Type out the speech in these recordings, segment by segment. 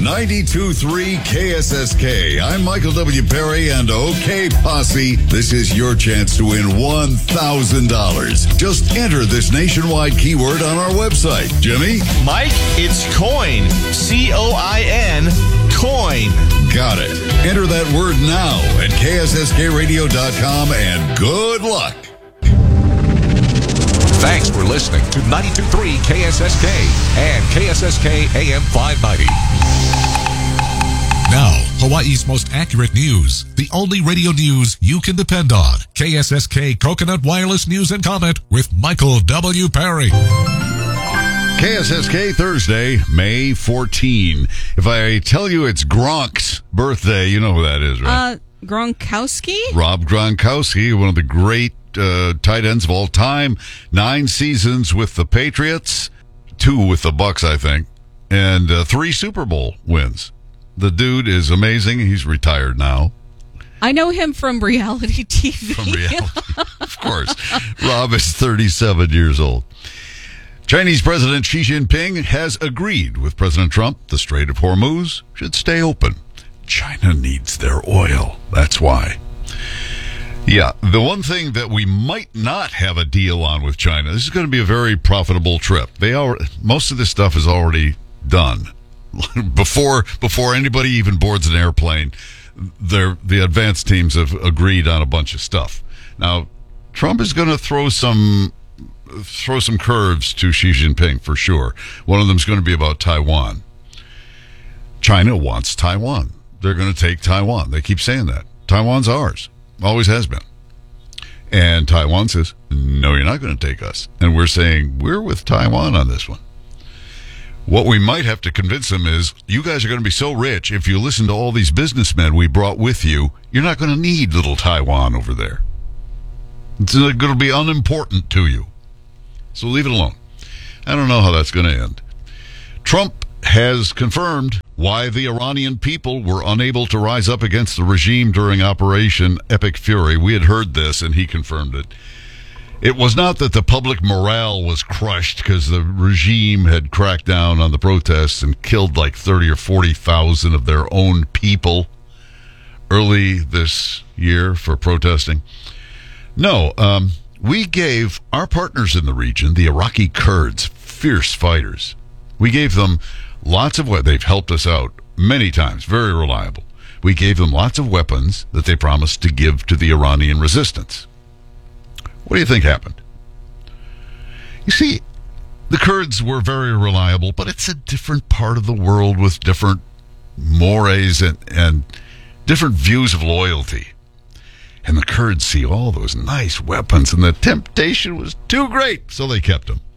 92.3 KSSK. I'm Michael W. Perry, and OK Posse, this is your chance to win $1,000. Just enter this nationwide keyword on our website. Jimmy? Mike, it's coin. C-O-I-N, coin. Got it. Enter that word now at KSSKradio.com, and good luck. Thanks for listening to 92.3 KSSK and KSSK AM 590. Now, Hawaii's most accurate news. The only radio news you can depend on. KSSK Coconut Wireless News and Comment with Michael W. Perry. KSSK Thursday, May 14. If I tell you it's Gronk's birthday, you know who that is, right? Gronkowski? Rob Gronkowski, one of the great tight ends of all time. 9 seasons with the Patriots, 2 with the Bucks, I think, and 3 Super Bowl wins. The dude is amazing. He's retired now. I know him from reality TV. From reality, of course. Rob is 37 years old. Chinese President Xi Jinping has agreed with President Trump the Strait of Hormuz should stay open. China needs their oil. That's why. Yeah, the one thing that we might not have a deal on with China, this is going to be a very profitable trip. Most of this stuff is already done. Before anybody even boards an airplane, the advanced teams have agreed on a bunch of stuff. Now, Trump is going to throw some curves to Xi Jinping for sure. One of them is going to be about Taiwan. China wants Taiwan. They're going to take Taiwan. They keep saying that. Taiwan's ours. Always has been. And Taiwan says, no, you're not going to take us. And we're saying, we're with Taiwan on this one. What we might have to convince them is, you guys are going to be so rich, if you listen to all these businessmen we brought with you, you're not going to need little Taiwan over there. It's going to be unimportant to you. So leave it alone. I don't know how that's going to end. Trump has confirmed why the Iranian people were unable to rise up against the regime during Operation Epic Fury. We had heard this, and he confirmed it. It was not that the public morale was crushed because the regime had cracked down on the protests and killed like 30 or 40,000 of their own people early this year for protesting. No, we gave our partners in the region, the Iraqi Kurds, fierce fighters. We gave them lots of what they've helped us out many times, very reliable. We gave them lots of weapons that they promised to give to the Iranian resistance. What do you think happened? You see, the Kurds were very reliable, but it's a different part of the world with different mores and different views of loyalty. And the Kurds see all those nice weapons, and the temptation was too great, so they kept them.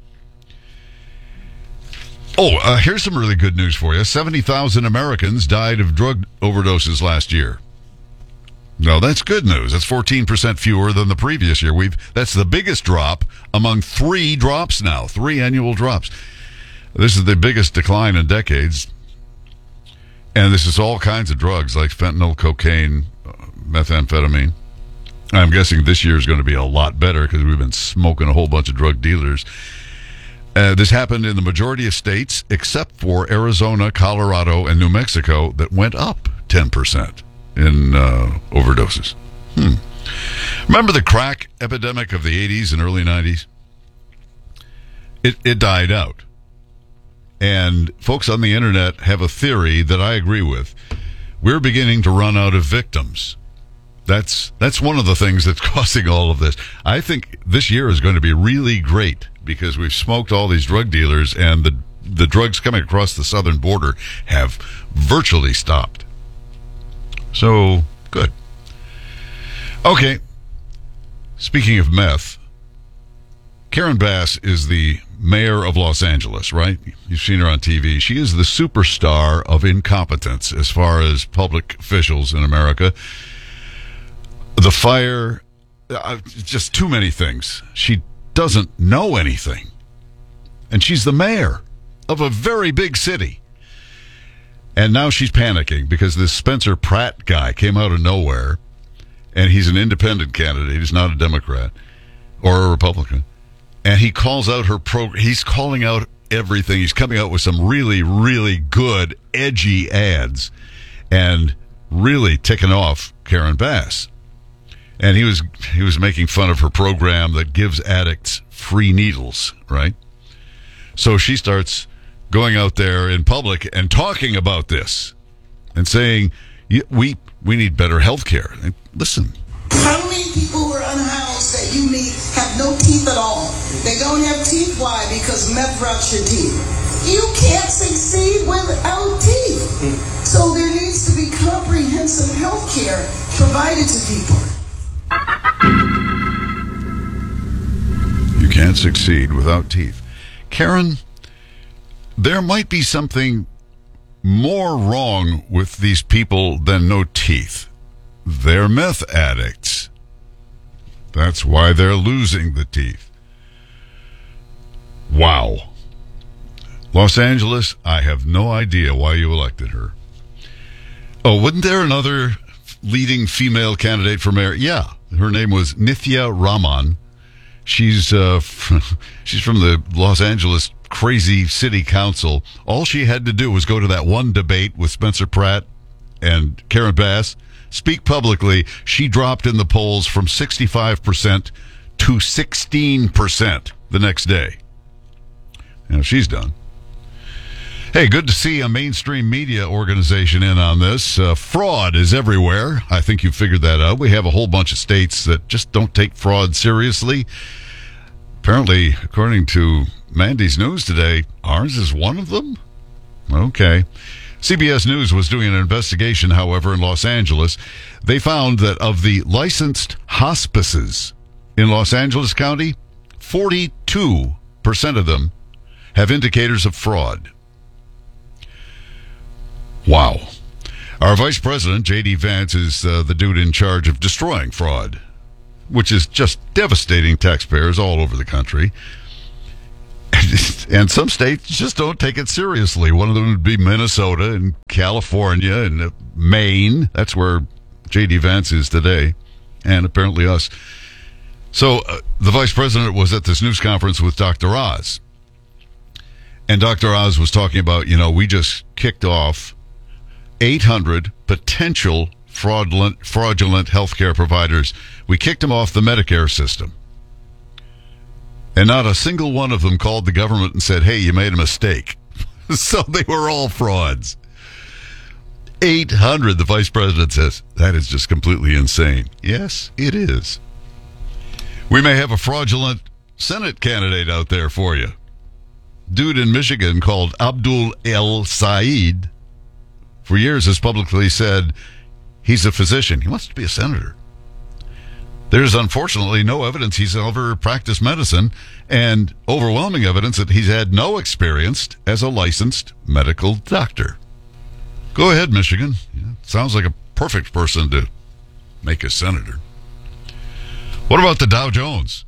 Oh, here's some really good news for you. 70,000 Americans died of drug overdoses last year. No, that's good news. That's 14% fewer than the previous year. That's the biggest drop among 3 drops now, 3 annual drops. This is the biggest decline in decades. And this is all kinds of drugs like fentanyl, cocaine, methamphetamine. I'm guessing this year is going to be a lot better because we've been smoking a whole bunch of drug dealers. This happened in the majority of states except for Arizona, Colorado, and New Mexico that went up 10% in overdoses. Remember the crack epidemic of the 80s and early 90s? It died out. And folks on the internet have a theory that I agree with. We're beginning to run out of victims. That's one of the things that's causing all of this. I think this year is going to be really great because we've smoked all these drug dealers, and the drugs coming across the southern border have virtually stopped. So, good. Okay. Speaking of meth, Karen Bass is the mayor of Los Angeles, right? You've seen her on TV. She is the superstar of incompetence as far as public officials in America. The fire, just too many things. She doesn't know anything. And she's the mayor of a very big city. And now she's panicking because this Spencer Pratt guy came out of nowhere, and he's an independent candidate. He's not a Democrat or a Republican. And he calls out he's calling out everything. He's coming out with some really, really good, edgy ads and really ticking off Karen Bass. And he was making fun of her program that gives addicts free needles, right? So she starts going out there in public and talking about this and saying, we need better health care. Listen. How many people who are unhoused that you meet have no teeth at all? They don't have teeth. Why? Because meth rots your teeth. You can't succeed without teeth. So there needs to be comprehensive health care provided to people. You can't succeed without teeth. Karen, there might be something more wrong with these people than no teeth. They're meth addicts. That's why they're losing the teeth. Wow. Los Angeles, I have no idea why you elected her. Oh, wasn't there another leading female candidate for mayor? Yeah, her name was Nithya Raman. She's from the Los Angeles crazy city council. All she had to do was go to that one debate with Spencer Pratt and Karen Bass, speak publicly. She dropped in the polls from 65% to 16% the next day. She's done. Hey, good to see a mainstream media organization in on this. Fraud is everywhere. I think you figured that out. We have a whole bunch of states that just don't take fraud seriously. Apparently, according to Mandy's News today, ours is one of them? Okay. CBS News was doing an investigation, however, in Los Angeles. They found that of the licensed hospices in Los Angeles County, 42% of them have indicators of fraud. Wow. Our vice president, J.D. Vance, is the dude in charge of destroying fraud, which is just devastating taxpayers all over the country. And some states just don't take it seriously. One of them would be Minnesota and California and Maine. That's where J.D. Vance is today, and apparently us. So the vice president was at this news conference with Dr. Oz. And Dr. Oz was talking about, we just kicked off 800 potential fraudulent healthcare providers. We kicked them off the Medicare system. And not a single one of them called the government and said, hey, you made a mistake. So they were all frauds. 800, the vice president says. That is just completely insane. Yes, it is. We may have a fraudulent Senate candidate out there for you. Dude in Michigan called Abdul El Said for years has publicly said he's a physician. He wants to be a senator. There's unfortunately no evidence he's ever practiced medicine, and overwhelming evidence that he's had no experience as a licensed medical doctor. Go ahead, Michigan. Sounds like a perfect person to make a senator. What about the Dow Jones?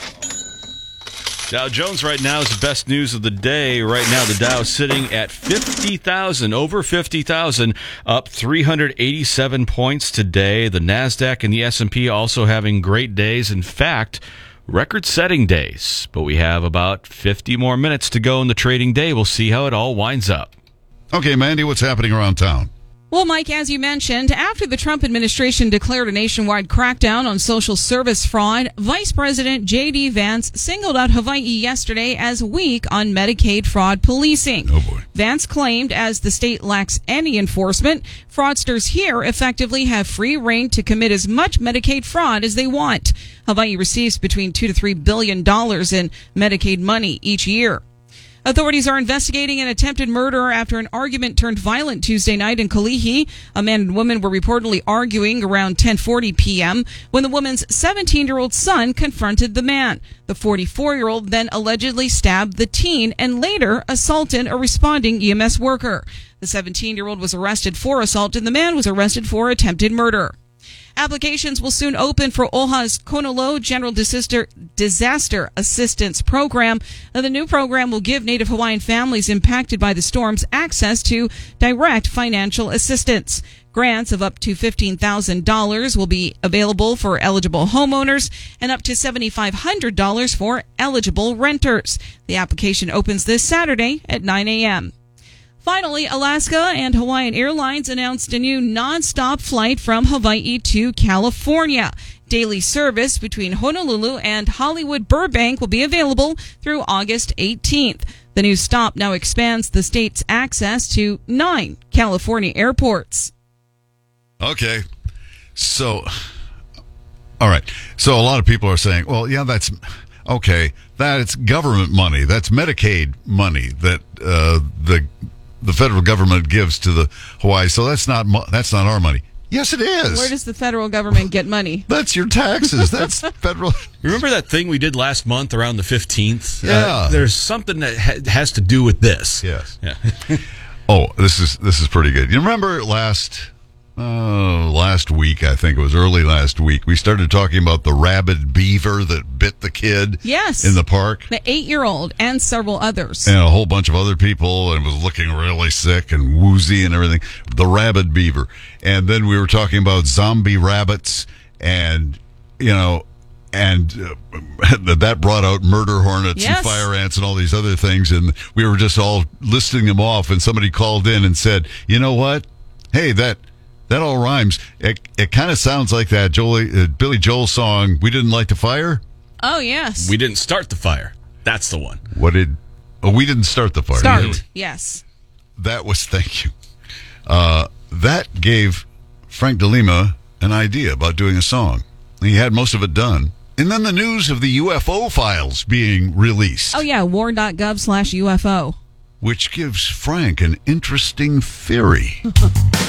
Dow Jones right now is the best news of the day. Right now, the Dow is sitting at 50,000, over 50,000, up 387 points today. The NASDAQ and the S&P also having great days. In fact, record-setting days. But we have about 50 more minutes to go in the trading day. We'll see how it all winds up. Okay, Mandy, what's happening around town? Well, Mike, as you mentioned, after the Trump administration declared a nationwide crackdown on social service fraud, Vice President J.D. Vance singled out Hawaii yesterday as weak on Medicaid fraud policing. Oh, boy. Vance claimed as the state lacks any enforcement, fraudsters here effectively have free rein to commit as much Medicaid fraud as they want. Hawaii receives between $2 to $3 billion in Medicaid money each year. Authorities are investigating an attempted murder after an argument turned violent Tuesday night in Kalihi. A man and woman were reportedly arguing around 10:40 p.m. when the woman's 17-year-old son confronted the man. The 44-year-old then allegedly stabbed the teen and later assaulted a responding EMS worker. The 17-year-old was arrested for assault and the man was arrested for attempted murder. Applications will soon open for OHA's Konolo General Disaster Assistance Program. Now, the new program will give Native Hawaiian families impacted by the storms access to direct financial assistance. Grants of up to $15,000 will be available for eligible homeowners and up to $7,500 for eligible renters. The application opens this Saturday at 9 a.m. Finally, Alaska and Hawaiian Airlines announced a new nonstop flight from Hawaii to California. Daily service between Honolulu and Hollywood Burbank will be available through August 18th. The new stop now expands the state's access to 9 California airports. Okay. So, all right. So a lot of people are saying, well, yeah, that's okay. That's government money. That's Medicaid money that the federal government gives to the Hawaii. So that's not our money. Yes, it is. Where does the federal government get money? That's your taxes. That's federal. Remember that thing we did last month around the 15th? Yeah. There's something that has to do with this. Yes. Yeah. Oh, this is pretty good. You remember last week, I think it was early last week, we started talking about the rabid beaver that bit the kid Yes. in the park. The 8-year-old and several others. And a whole bunch of other people, and was looking really sick and woozy and everything. The rabid beaver. And then we were talking about zombie rabbits and, that brought out murder hornets Yes. and fire ants and all these other things. And we were just all listing them off. And somebody called in and said, you know what? Hey, that all rhymes. It kind of sounds like that Billy Joel song, We Didn't Light the Fire. Oh, yes. We didn't start the fire. That's the one. We didn't start the fire. Start. Yes. That was, thank you. That gave Frank DeLima an idea about doing a song. He had most of it done. And then the news of the UFO files being released. Oh, yeah. War.gov/UFO. Which gives Frank an interesting theory.